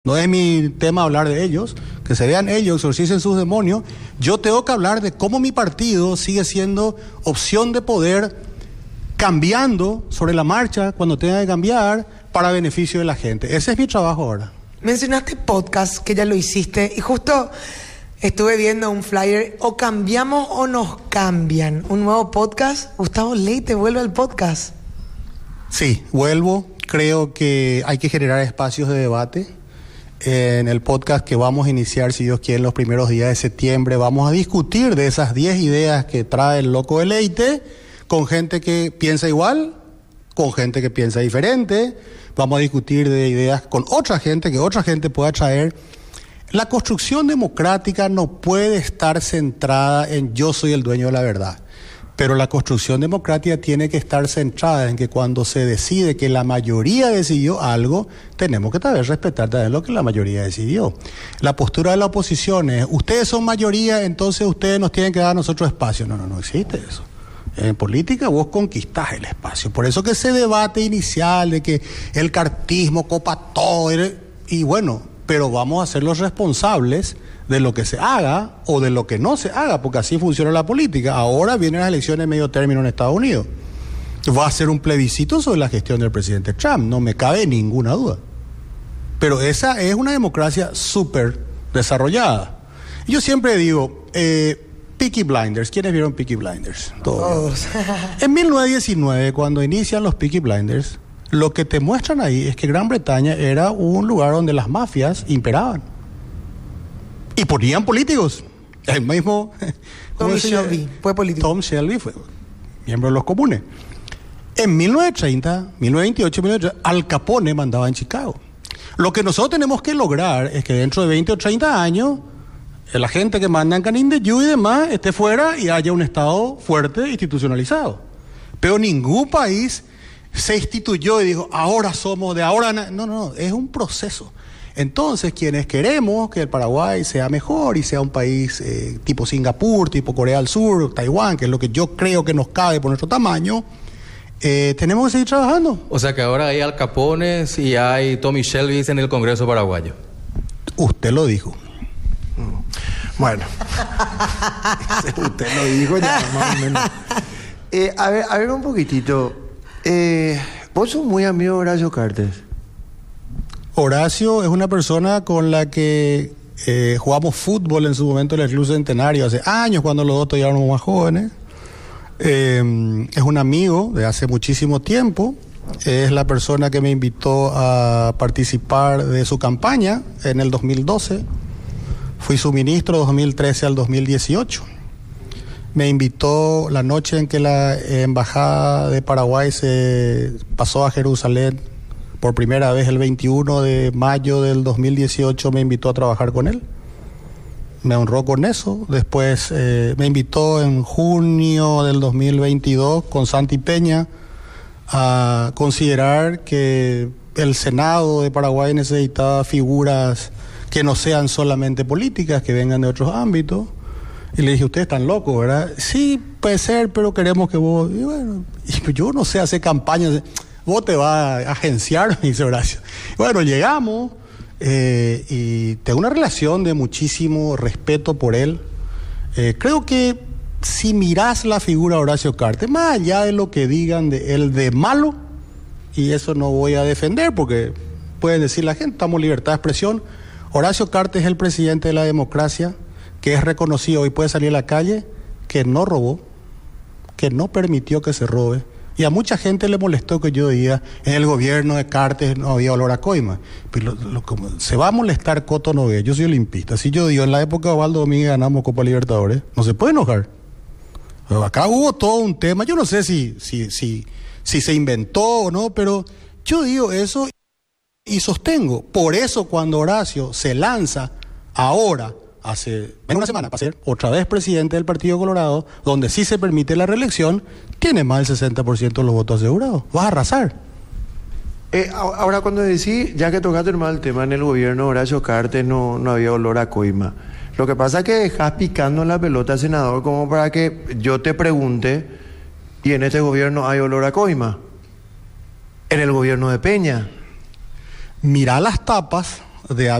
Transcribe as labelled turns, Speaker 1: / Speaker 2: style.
Speaker 1: No es mi tema hablar de ellos, que se vean ellos, exorcicen sus demonios. Yo tengo que hablar de cómo mi partido sigue siendo opción de poder, cambiando sobre la marcha cuando tenga que cambiar para beneficio de la gente. Ese es mi trabajo ahora.
Speaker 2: Mencionaste podcast, que ya lo hiciste, y justo estuve viendo un flyer, o cambiamos o nos cambian. Un nuevo podcast. Gustavo Leite vuelve al podcast.
Speaker 1: Sí, vuelvo. Creo que hay que generar espacios de debate. En el podcast que vamos a iniciar, si Dios quiere, en los primeros días de septiembre, vamos a discutir de esas 10 ideas que trae el loco de Leite, con gente que piensa igual, con gente que piensa diferente. Vamos a discutir de ideas con otra gente, que otra gente pueda traer. La construcción democrática no puede estar centrada en yo soy el dueño de la verdad. Pero la construcción democrática tiene que estar centrada en que cuando se decide que la mayoría decidió algo, tenemos que también respetar también lo que la mayoría decidió. La postura de la oposición es, ustedes son mayoría, entonces ustedes nos tienen que dar a nosotros espacio. No existe eso. En política vos conquistás el espacio. Por eso que ese debate inicial de que el cartismo copa todo, y bueno, pero vamos a ser los responsables de lo que se haga o de lo que no se haga, porque así funciona la política. Ahora vienen las elecciones de medio término en Estados Unidos. Va a ser un plebiscito sobre la gestión del presidente Trump, no me cabe ninguna duda. Pero esa es una democracia súper desarrollada. Yo siempre digo, Peaky Blinders, ¿quiénes vieron Peaky Blinders? Todos. En 1919, cuando inician los Peaky Blinders, lo que te muestran ahí es que Gran Bretaña era un lugar donde las mafias imperaban. Y ponían políticos. El mismo
Speaker 2: Tom Shelby fue político.
Speaker 1: Tom Shelby fue miembro de los comunes. En 1930, 1928, 1930, Al Capone mandaba en Chicago. Lo que nosotros tenemos que lograr es que dentro de 20 o 30 años, la gente que manda en Canin de Yu y demás esté fuera y haya un Estado fuerte, institucionalizado. Pero ningún país se instituyó y dijo, ahora somos de ahora. No, es un proceso. Entonces, quienes queremos que el Paraguay sea mejor y sea un país tipo Singapur, tipo Corea del Sur, Taiwán, que es lo que yo creo que nos cabe por nuestro tamaño, tenemos que seguir trabajando.
Speaker 3: O sea que ahora hay Al Capones y hay Tommy Shelby en el Congreso paraguayo.
Speaker 1: Usted lo dijo.
Speaker 4: Bueno. Usted lo dijo ya, más o menos. A ver un poquitito. Vos sos muy amigo de Horacio Cartes.
Speaker 1: Horacio es una persona con la que jugamos fútbol en su momento en el Club Centenario, hace años, cuando los dos todavía éramos más jóvenes. Es un amigo de hace muchísimo tiempo. Es la persona que me invitó a participar de su campaña en el 2012. Fui su ministro 2013 al 2018. Me invitó la noche en que la Embajada de Paraguay se pasó a Jerusalén. Por primera vez el 21 de mayo del 2018 me invitó a trabajar con él. Me honró con eso. Después me invitó en junio del 2022 con Santi Peña a considerar que el Senado de Paraguay necesitaba figuras que no sean solamente políticas, que vengan de otros ámbitos. Y le dije, ustedes están locos, ¿verdad? Sí, puede ser, pero queremos que vos... Y bueno, yo no sé hacer campañas... Vos te vas a agenciar, me dice Horacio. Bueno, llegamos y tengo una relación de muchísimo respeto por él. Creo que si mirás la figura de Horacio Cartes, más allá de lo que digan de él de malo, y eso no voy a defender porque pueden decir la gente, estamos en libertad de expresión, Horacio Cartes es el presidente de la democracia, que es reconocido y puede salir a la calle, que no robó, que no permitió que se robe. Y a mucha gente le molestó que yo diga, en el gobierno de Cartes no había olor a coima. Pero se va a molestar Coto Nogués, yo soy olimpista. Si yo digo, en la época de Osvaldo Domínguez ganamos Copa Libertadores, no se puede enojar. Pero acá hubo todo un tema, yo no sé si se inventó o no, pero yo digo eso y sostengo. Por eso cuando Horacio se lanza ahora, hace menos de una semana, para ser otra vez presidente del Partido Colorado, donde sí se permite la reelección, tiene más del 60% de los votos asegurados. Vas a arrasar.
Speaker 4: Ahora, cuando decís, ya que tocaste mal el tema, en el gobierno de Horacio Cartes no había olor a coima. Lo que pasa es que dejás picando la pelota, senador, como para que yo te pregunte, ¿y en este gobierno hay olor a coima? En el gobierno de Peña.
Speaker 1: Mirá las tapas de